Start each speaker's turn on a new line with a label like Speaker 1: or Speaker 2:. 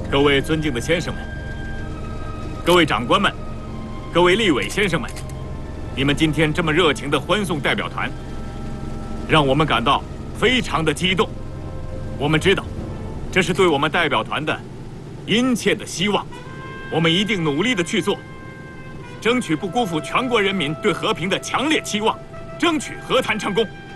Speaker 1: 各位尊敬的先生们，各位长官们，各位立委先生们，你们今天这么热情地欢送代表团，让我们感到非常的激动。我们知道，这是对我们代表团的殷切的希望，我们一定努力地去做，争取不辜负全国人民对和平的强烈期望，争取和谈成功。